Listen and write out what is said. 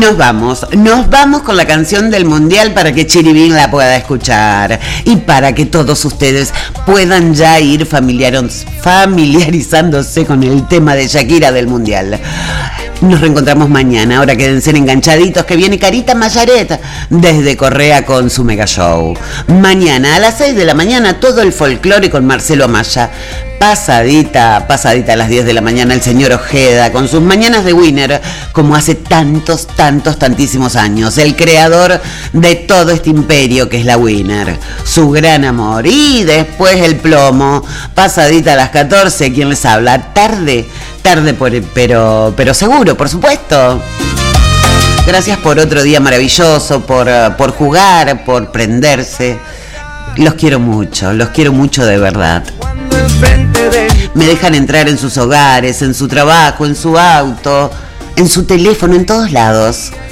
Nos vamos con la canción del Mundial para que Chiribín la pueda escuchar y para que todos ustedes puedan ya ir familiarizándose con el tema de Shakira del Mundial. Nos reencontramos mañana. Ahora quédense enganchaditos que viene Carita Mayaret desde Correa con su mega show. Mañana a las 6 de la mañana todo el folclore con Marcelo Amaya. Pasadita a las 10 de la mañana el señor Ojeda con sus mañanas de Winner, como hace tantísimos años, el creador de todo este imperio que es la Winner, su gran amor. Y después el plomo, pasadita a las 14, ¿quién les habla? Tarde pero seguro, por supuesto. Gracias por otro día maravilloso, por jugar, por prenderse. Los quiero mucho de verdad. Me dejan entrar en sus hogares, en su trabajo, en su auto, en su teléfono, en todos lados.